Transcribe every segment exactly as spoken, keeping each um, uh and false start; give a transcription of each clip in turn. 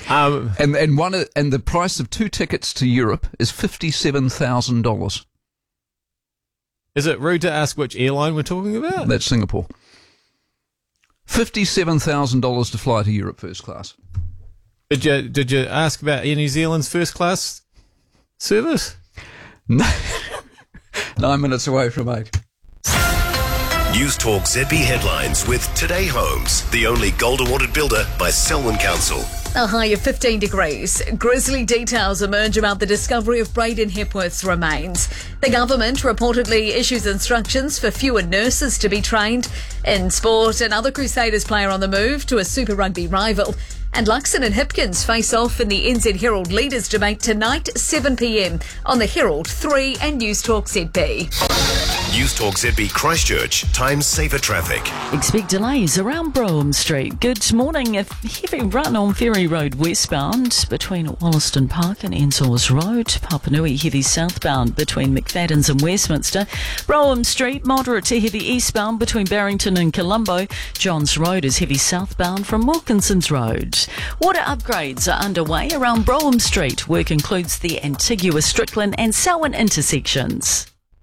Um, and and one of, and the price of two tickets to Europe is fifty-seven thousand dollars. Is it rude to ask which airline we're talking about? That's Singapore. Fifty-seven thousand dollars to fly to Europe first class. Did you did you ask about Air New Zealand's first class service? No. Nine minutes away from eight. News Talk Z B headlines with Today Homes, the only gold awarded builder by Selwyn Council. A high of fifteen degrees. Grisly details emerge about the discovery of Braden Hepworth's remains. The government reportedly issues instructions for fewer nurses to be trained. In sport, another Crusaders player on the move to a Super Rugby rival. And Luxon and Hipkins face off in the N Z Herald Leaders Debate tonight, seven p.m. on the Herald three and News Talk Z B. News Talk Z B Christchurch, time saver traffic. Expect delays around Brougham Street. Good morning. A heavy run on Ferry Road westbound between Wollaston Park and Ensor's Road. Papanui heavy southbound between McFadden's and Westminster. Brougham Street moderate to heavy eastbound between Barrington and Colombo. Johns Road is heavy southbound from Wilkinson's Road. Water upgrades are underway around Brougham Street. Work includes the Antigua, Strickland and Selwyn intersections.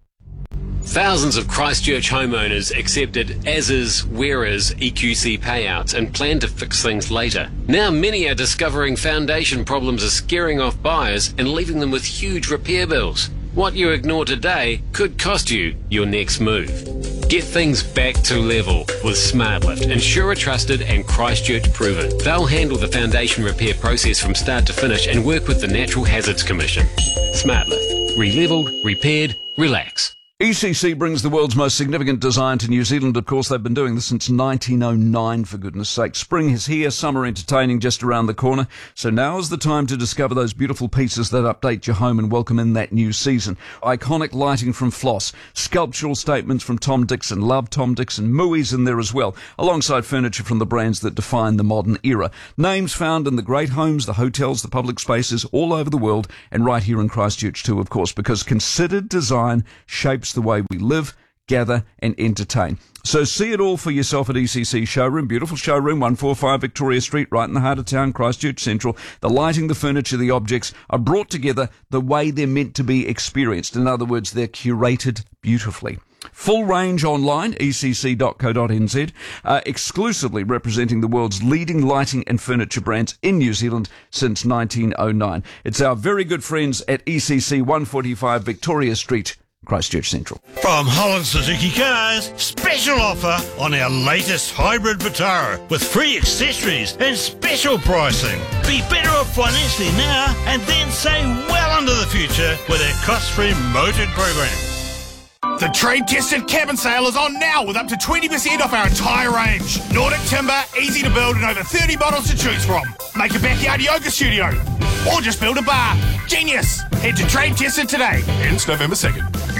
Thousands of Christchurch homeowners accepted as-is, where-is E Q C payouts and plan to fix things later. Now many are discovering foundation problems are scaring off buyers and leaving them with huge repair bills. What you ignore today could cost you your next move. Get things back to level with SmartLift, insurer trusted and Christchurch proven. They'll handle the foundation repair process from start to finish and work with the Natural Hazards Commission. SmartLift. Relevelled, repaired, relax. E C C brings the world's most significant design to New Zealand. Of course, they've been doing this since nineteen oh nine, for goodness sake. Spring is here, summer entertaining just around the corner. So now is the time to discover those beautiful pieces that update your home and welcome in that new season. Iconic lighting from Floss, sculptural statements from Tom Dixon, love Tom Dixon, Mooi's in there as well, alongside furniture from the brands that define the modern era. Names found in the great homes, the hotels, the public spaces all over the world, and right here in Christchurch too, of course, because considered design shapes the way we live, gather and entertain. So see it all for yourself at E C C Showroom. Beautiful showroom, one forty-five Victoria Street, right in the heart of town, Christchurch Central. The lighting, the furniture, the objects are brought together the way they're meant to be experienced. In other words, they're curated beautifully. Full range online, e c c dot co dot n z, uh, exclusively representing the world's leading lighting and furniture brands in New Zealand since nineteen oh nine. It's our very good friends at E C C, one forty-five Victoria Street, Christchurch Central. From Holland Suzuki Cars, special offer on our latest hybrid Vitara with free accessories and special pricing. Be better off financially now and then save well into the future with our cost-free motored program. The trade-tested cabin sale is on now with up to twenty percent off our entire range. Nordic timber, easy to build and over thirty models to choose from. Make a backyard yoga studio or just build a bar. Genius! Head to Trade Tested today. Ends November second.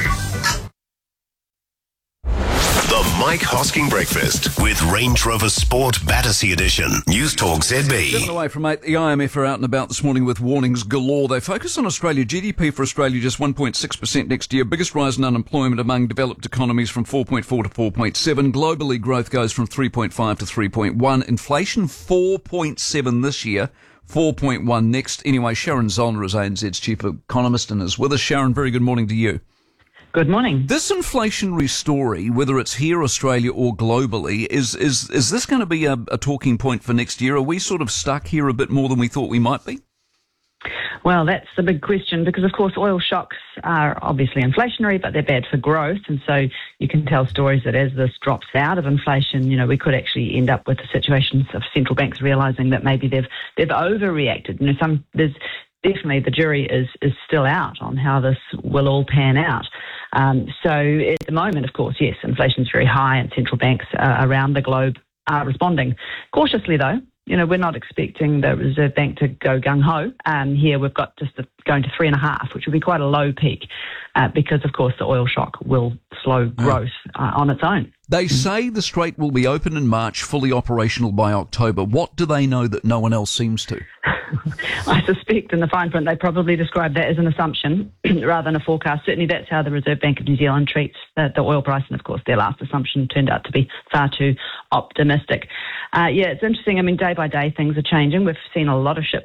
The Mike Hosking Breakfast with Range Rover Sport Battersea Edition. News Talk Z B. Seven away from eight, the I M F are out and about this morning with warnings galore. They focus on Australia. G D P for Australia just one point six percent next year. Biggest rise in unemployment among developed economies from four point four to four point seven. Globally, growth goes from three point five to three point one. Inflation four point seven this year, four point one next. Anyway, Sharon Zollner is A N Z's chief economist and is with us. Sharon, very good morning to you. Good morning. This inflationary story, whether it's here, Australia, or globally, is is is this going to be a, a talking point for next year? Are we sort of stuck here a bit more than we thought we might be? Well, that's the big question because, of course, oil shocks are obviously inflationary, but they're bad for growth. And so you can tell stories that as this drops out of inflation, you know, we could actually end up with a situation of central banks realising that maybe they've they've overreacted. You know, some there's definitely the jury is is still out on how this will all pan out. Um, so at the moment, of course, yes, inflation is very high and central banks uh, around the globe are responding cautiously, though. You know, we're not expecting the Reserve Bank to go gung-ho. Um, here we've got just a, going to three and a half, which would be quite a low peak uh, because, of course, the oil shock will slow growth uh, on its own. They say the Strait will be open in March, fully operational by October. What do they know that no one else seems to? I suspect in the fine print they probably describe that as an assumption rather than a forecast. Certainly that's how the Reserve Bank of New Zealand treats the, the oil price, and of course their last assumption turned out to be far too optimistic. Uh, yeah, it's interesting. I mean, day by day things are changing. We've seen a lot of ships